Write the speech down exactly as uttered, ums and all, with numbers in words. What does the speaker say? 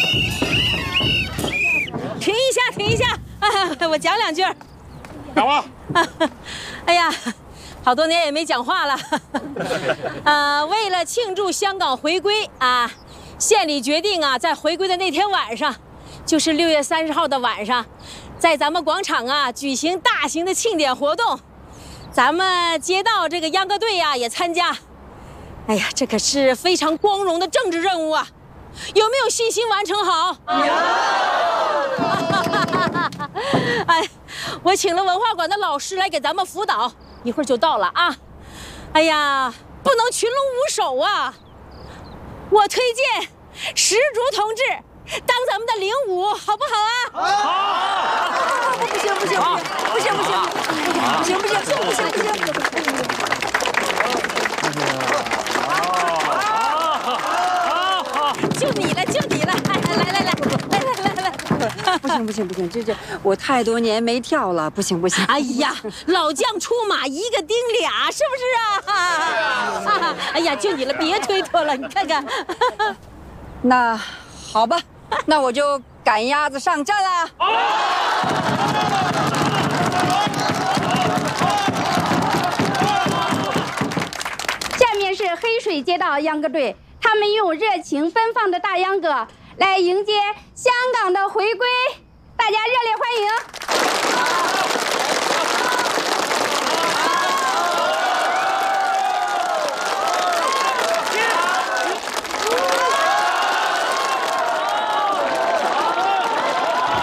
停一下，停一下，啊，我讲两句。 讲话。 哎呀，好多年也没讲话了。呃，为了庆祝香港回归啊，县里决定啊，在回归的那天晚上，就是六月三十号的晚上，在咱们广场啊举行大型的庆典活动。咱们街道这个秧歌队呀、啊、也参加。哎呀，这可是非常光荣的政治任务啊！有没有信心完成好？有。哎，我请了文化馆的老师来给咱们辅导，一会儿就到了啊。哎呀，不能群龙无首啊！我推荐石竹同志当咱们的领舞，好不好啊？好。不行不行不行不行不行不行不行不行不行不行！就你了，就你了！来来来来来来来来！ 不行不行不行，这这我太多年没跳了，不行不行！ 哎呀，老将出马，一个顶俩，是不是啊？啊！哎呀，就你了，别推脱了，你看看。 那好吧，那我就赶鸭子上阵了。 下面是黑水街道秧歌队。他们用热情奔放的大秧歌来迎接香港的回归，大家热烈欢迎！